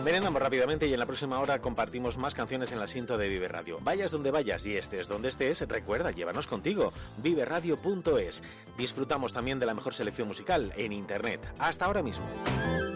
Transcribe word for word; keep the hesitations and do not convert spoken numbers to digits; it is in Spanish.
Merendamos rápidamente y en la próxima hora compartimos más canciones en el asiento de Vive Radio. Vayas donde vayas y estés donde estés, recuerda, llévanos contigo. vive radio punto es. Disfrutamos también de la mejor selección musical en internet. Hasta ahora mismo.